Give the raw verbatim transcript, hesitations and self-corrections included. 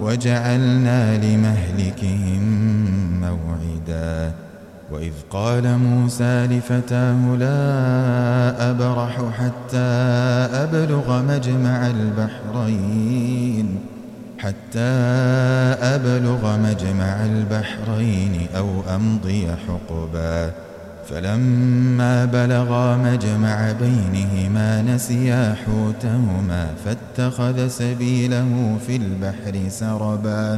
وجعلنا لمهلكهم موعدا وإذ قال موسى لفتاه لا أبرح حتى أبلغ مجمع البحرين حتى أبلغ مجمع البحرين أو أمضي حقبا فلما بلغا مجمع بينهما نسيا حوتهما فاتخذ سبيله في البحر سربا